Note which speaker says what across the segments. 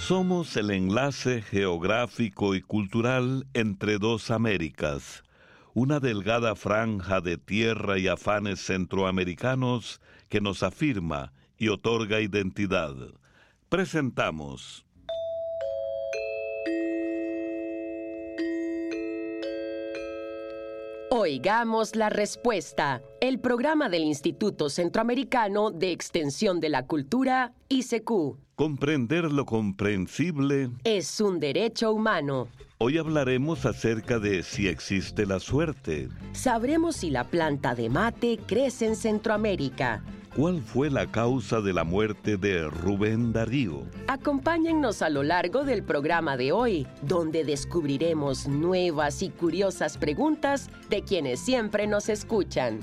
Speaker 1: Somos el enlace geográfico y cultural entre dos Américas, una delgada franja de tierra y afanes centroamericanos que nos afirma y otorga identidad. Presentamos
Speaker 2: Oigamos la Respuesta, el programa del Instituto Centroamericano de Extensión de la Cultura, ICQ.
Speaker 1: Comprender lo comprensible
Speaker 2: Es un derecho humano.
Speaker 1: Hoy hablaremos acerca de si existe la suerte.
Speaker 2: Sabremos si la planta de mate crece en Centroamérica.
Speaker 1: ¿Cuál fue la causa de la muerte de Rubén Darío?
Speaker 2: Acompáñennos a lo largo del programa de hoy, donde descubriremos nuevas y curiosas preguntas de quienes siempre nos escuchan.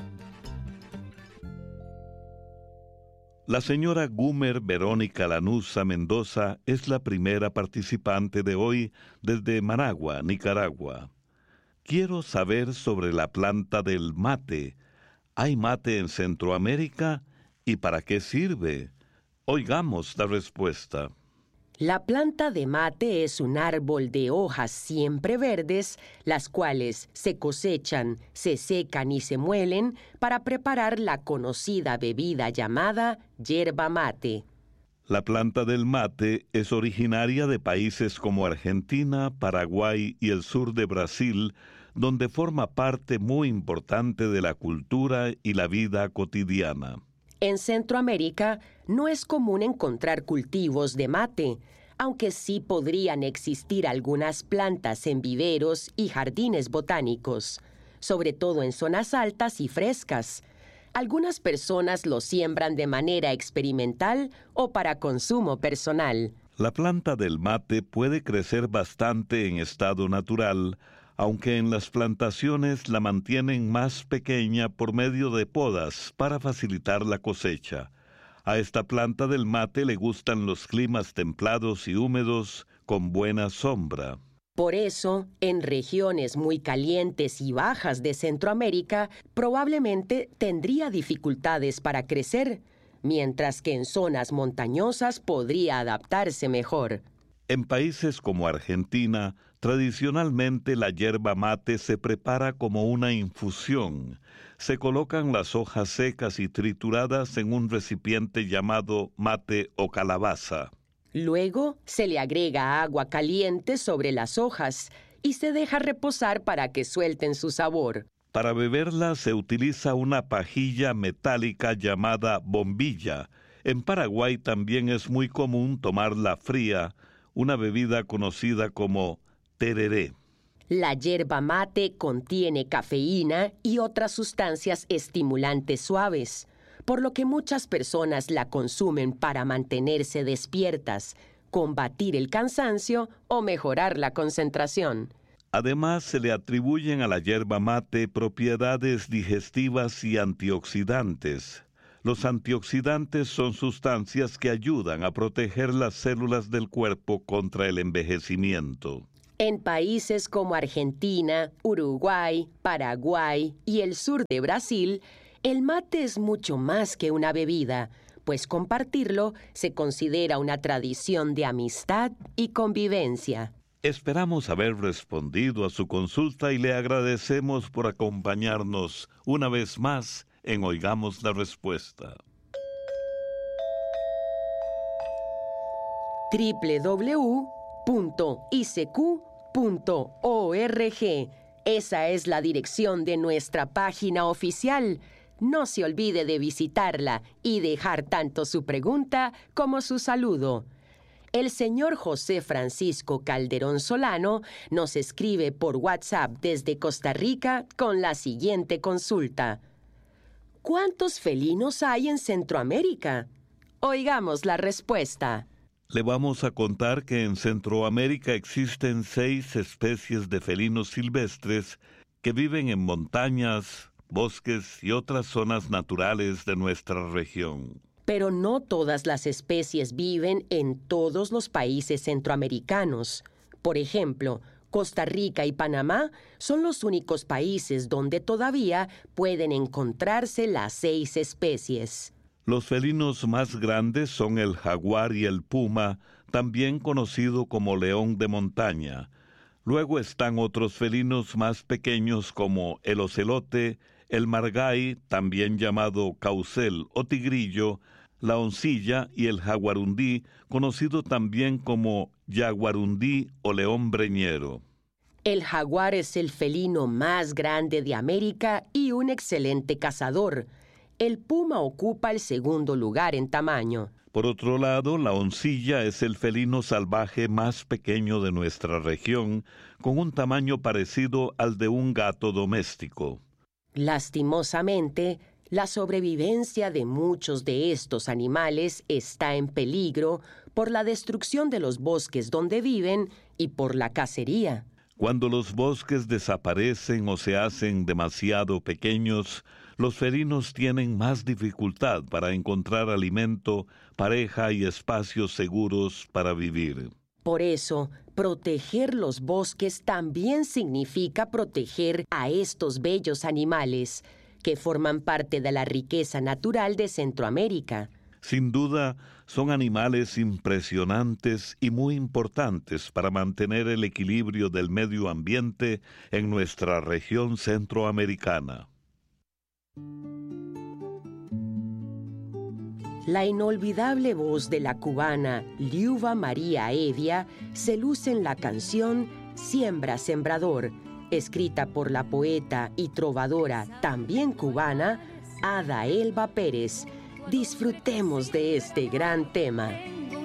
Speaker 1: La señora Gumer Verónica Lanuza Mendoza es la primera participante de hoy desde Managua, Nicaragua. Quiero saber sobre la planta del mate. ¿Hay mate en Centroamérica? ¿Y para qué sirve? Oigamos la respuesta.
Speaker 2: La planta de mate es un árbol de hojas siempre verdes, las cuales se cosechan, se secan y se muelen para preparar la conocida bebida llamada yerba mate.
Speaker 1: La planta del mate es originaria de países como Argentina, Paraguay y el sur de Brasil, donde forma parte muy importante de la cultura y la vida cotidiana.
Speaker 2: En Centroamérica no es común encontrar cultivos de mate, aunque sí podrían existir algunas plantas en viveros y jardines botánicos, sobre todo en zonas altas y frescas. Algunas personas lo siembran de manera experimental o para consumo personal.
Speaker 1: La planta del mate puede crecer bastante en estado natural, aunque en las plantaciones la mantienen más pequeña por medio de podas para facilitar la cosecha. A esta planta del mate le gustan los climas templados y húmedos con buena sombra.
Speaker 2: Por eso, en regiones muy calientes y bajas de Centroamérica, probablemente tendría dificultades para crecer, mientras que en zonas montañosas podría adaptarse mejor.
Speaker 1: En países como Argentina, tradicionalmente la yerba mate se prepara como una infusión. Se colocan las hojas secas y trituradas en un recipiente llamado mate o calabaza.
Speaker 2: Luego se le agrega agua caliente sobre las hojas y se deja reposar para que suelten su sabor.
Speaker 1: Para beberla se utiliza una pajilla metálica llamada bombilla. En Paraguay también es muy común tomarla fría, una bebida conocida como tereré.
Speaker 2: La yerba mate contiene cafeína y otras sustancias estimulantes suaves, por lo que muchas personas la consumen para mantenerse despiertas, combatir el cansancio o mejorar la concentración.
Speaker 1: Además, se le atribuyen a la yerba mate propiedades digestivas y antioxidantes. Los antioxidantes son sustancias que ayudan a proteger las células del cuerpo contra el envejecimiento.
Speaker 2: En países como Argentina, Uruguay, Paraguay y el sur de Brasil, el mate es mucho más que una bebida, pues compartirlo se considera una tradición de amistad y convivencia.
Speaker 1: Esperamos haber respondido a su consulta y le agradecemos por acompañarnos una vez más en Oigamos la Respuesta.
Speaker 2: www.icq.org. Esa es la dirección de nuestra página oficial. No se olvide de visitarla y dejar tanto su pregunta como su saludo. El señor José Francisco Calderón Solano nos escribe por WhatsApp desde Costa Rica con la siguiente consulta. ¿Cuántos felinos hay en Centroamérica? Oigamos la respuesta.
Speaker 1: Le vamos a contar que en Centroamérica existen 6 especies de felinos silvestres que viven en montañas, bosques y otras zonas naturales de nuestra región.
Speaker 2: Pero no todas las especies viven en todos los países centroamericanos. Por ejemplo, Costa Rica y Panamá son los únicos países donde todavía pueden encontrarse las 6 especies.
Speaker 1: Los felinos más grandes son el jaguar y el puma, también conocido como león de montaña. Luego están otros felinos más pequeños como el ocelote, el margay, también llamado caucel o tigrillo, la oncilla y el jaguarundí, conocido también como yaguarundí o león breñero.
Speaker 2: El jaguar es el felino más grande de América y un excelente cazador. El puma ocupa el segundo lugar en tamaño.
Speaker 1: Por otro lado, la oncilla es el felino salvaje más pequeño de nuestra región, con un tamaño parecido al de un gato doméstico.
Speaker 2: Lastimosamente, la sobrevivencia de muchos de estos animales está en peligro por la destrucción de los bosques donde viven y por la cacería.
Speaker 1: Cuando los bosques desaparecen o se hacen demasiado pequeños, los felinos tienen más dificultad para encontrar alimento, pareja y espacios seguros para vivir.
Speaker 2: Por eso, proteger los bosques también significa proteger a estos bellos animales que forman parte de la riqueza natural de Centroamérica.
Speaker 1: Sin duda, son animales impresionantes y muy importantes para mantener el equilibrio del medio ambiente en nuestra región centroamericana.
Speaker 2: La inolvidable voz de la cubana Liuba María Evia se luce en la canción Siembra Sembrador, escrita por la poeta y trovadora también cubana Ada Elba Pérez. Disfrutemos de este gran tema.